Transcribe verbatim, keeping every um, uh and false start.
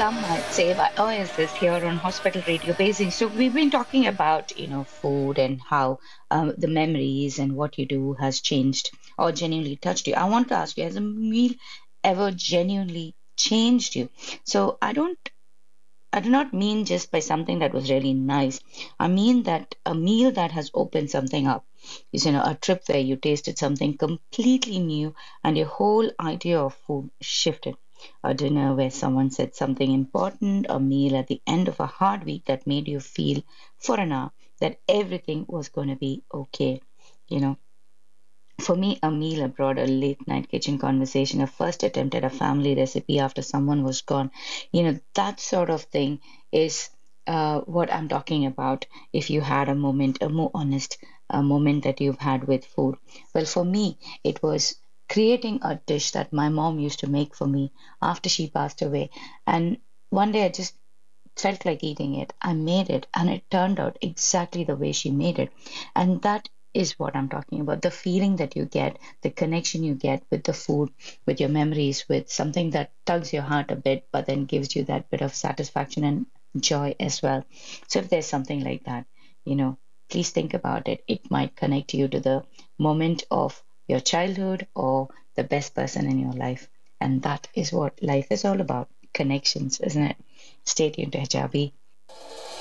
some might say, why, oh, is this here on Hospital Radio Basics? So we've been talking about, you know, food and how um, the memories and what you do has changed or genuinely touched you. I want to ask you, has a meal ever genuinely changed you? So I don't I do not mean just by something that was really nice. I mean that a meal that has opened something up is, you know, a trip where you tasted something completely new and your whole idea of food shifted. A dinner where someone said something important, a meal at the end of a hard week that made you feel for an hour that everything was going to be okay. You know, for me, a meal abroad, a late night kitchen conversation, a first attempt at a family recipe after someone was gone, you know, that sort of thing is uh, what I'm talking about. If you had a moment, a more honest a moment that you've had with food. Well, for me, it was creating a dish that my mom used to make for me after she passed away. And one day I just felt like eating it. I made it and it turned out exactly the way she made it. And that is what I'm talking about. The feeling that you get, the connection you get with the food, with your memories, with something that tugs your heart a bit, but then gives you that bit of satisfaction and joy as well. So if there's something like that, you know, please think about it. It might connect you to the moment of your childhood or the best person in your life. And that is what life is all about, connections, isn't it? Stay tuned to Hijabi.